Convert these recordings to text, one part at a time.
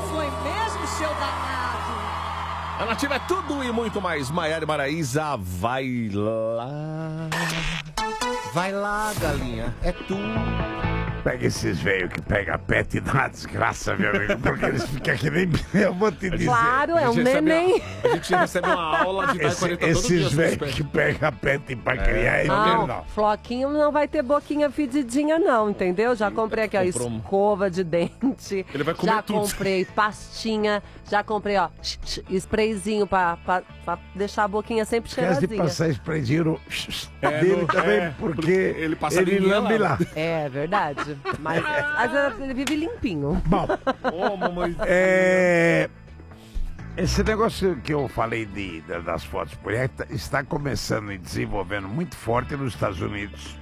foi mesmo, seu danado? A Nativa é tudo e muito mais. Maiara e Maraísa, vai lá. Vai lá, galinha. É tu. Pega esses velhos que pega pet e dá uma desgraça, meu amigo, porque eles ficam que nem... Eu vou te dizer. Claro, é um neném. A gente recebe uma aula de dar 40 todo dia. Esses velhos que pega pet pra criar é Não, não. Floquinho não vai ter boquinha fedidinha não, entendeu? Já comprei aqui, ó, escova de dente. Ele vai comer já tudo. comprei pastinha, já comprei, ó, sprayzinho pra deixar a boquinha sempre Esquece de cheirosinha. passar sprayzinho dele também, porque ele passa ele linguinha lambe lá. É verdade. Mas às vezes ele vive limpinho. Bom, Ô, mamãe. esse negócio que eu falei das fotos por aí está começando e desenvolvendo muito forte nos Estados Unidos,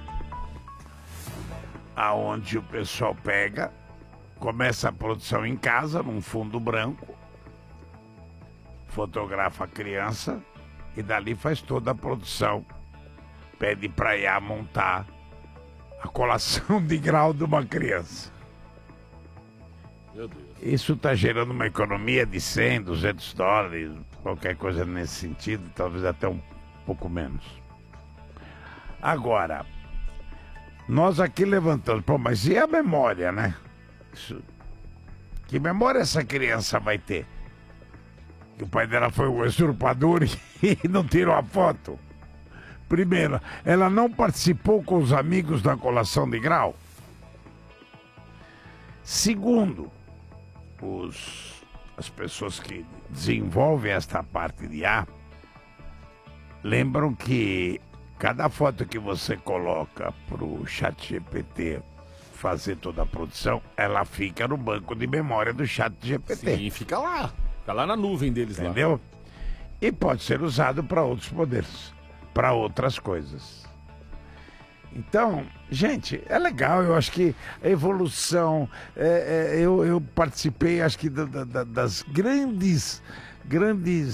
aonde o pessoal pega, começa a produção em casa, num fundo branco, fotografa a criança e dali faz toda a produção. Pede pra IA montar a colação de grau de uma criança. Meu Deus. Isso está gerando uma economia de 100, 200 dólares, qualquer coisa nesse sentido, talvez até um pouco menos. Agora, nós aqui levantamos, pô, mas e a memória, né? Que memória essa criança vai ter? Que o pai dela foi um usurpador e não tirou a foto? Primeiro, ela não participou com os amigos da colação de grau. Segundo, as pessoas que desenvolvem esta parte de IA lembram que cada foto que você coloca para o ChatGPT fazer toda a produção, ela fica no banco de memória do ChatGPT. Sim, fica lá. Fica lá na nuvem deles. Entendeu? Lá. E pode ser usado para outros poderes, para outras coisas. Então, gente, é legal, eu acho que a evolução, eu participei, acho que das grandes